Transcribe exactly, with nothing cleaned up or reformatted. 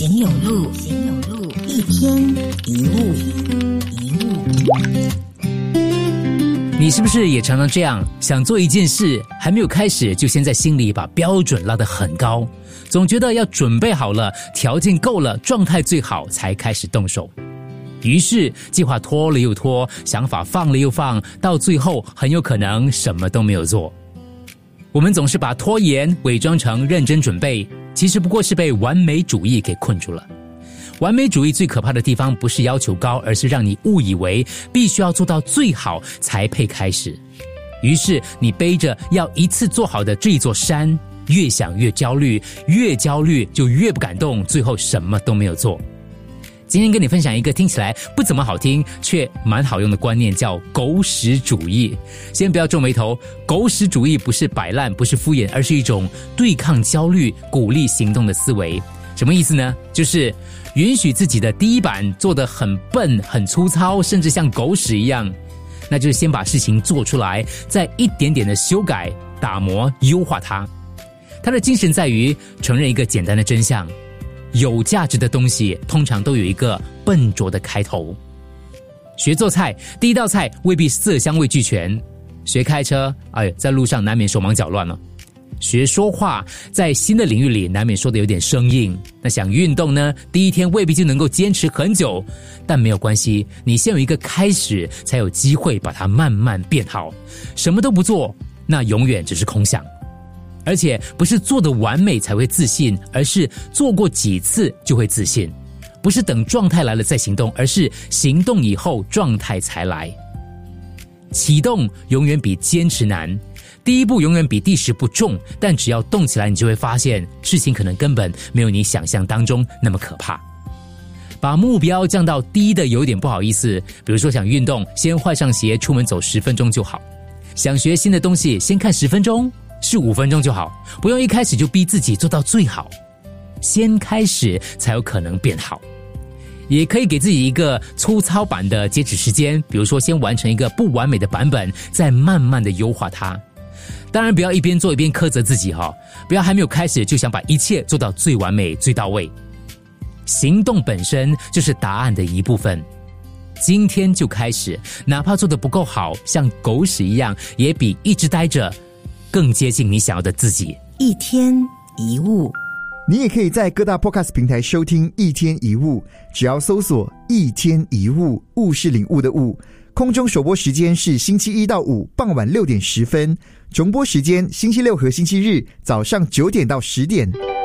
行有路，行有路，一天一物，一物。 你是不是也常常这样，想做一件事，还没有开始，就先在心里把标准拉得很高，总觉得要准备好了，条件够了，状态最好才开始动手。于是计划拖了又拖，想法放了又放，到最后很有可能什么都没有做。我们总是把拖延伪装成认真准备，其实不过是被完美主义给困住了。完美主义最可怕的地方不是要求高，而是让你误以为必须要做到最好才配开始。于是你背着要一次做好的这一座山，越想越焦虑，越焦虑就越不敢动，最后什么都没有做。今天跟你分享一个听起来不怎么好听却蛮好用的观念，叫狗屎主义。先不要皱眉头，狗屎主义不是摆烂，不是敷衍，而是一种对抗焦虑、鼓励行动的思维。什么意思呢？就是允许自己的第一版做得很笨、很粗糙，甚至像狗屎一样，那就是先把事情做出来，再一点点的修改、打磨、优化它。它的精神在于承认一个简单的真相，有价值的东西通常都有一个笨拙的开头。学做菜，第一道菜未必色香味俱全；学开车，哎，在路上难免手忙脚乱了。学说话，在新的领域里难免说得有点生硬。那想运动呢，第一天未必就能够坚持很久，但没有关系，你先有一个开始，才有机会把它慢慢变好。什么都不做，那永远只是空想。而且不是做得完美才会自信，而是做过几次就会自信。不是等状态来了再行动，而是行动以后状态才来。启动永远比坚持难，第一步永远比第十步重，但只要动起来，你就会发现事情可能根本没有你想象当中那么可怕。把目标降到低的有点不好意思，比如说想运动，先换上鞋出门走十分钟就好；想学新的东西，先看十分钟，是五分钟就好，不用一开始就逼自己做到最好。先开始才有可能变好。也可以给自己一个粗糙版的截止时间，比如说先完成一个不完美的版本，再慢慢的优化它。当然不要一边做一边苛责自己哈，不要还没有开始就想把一切做到最完美最到位。行动本身就是答案的一部分，今天就开始，哪怕做得不够好，像狗屎一样，也比一直待着更接近你想要的自己。 一天一物。 你也可以在各大 podcast 平台收听一天一物，只要搜索一天一物，物是领悟的物。空中首播时间是星期一到五傍晚六点十分，重播时间星期六和星期日早上九点到十点。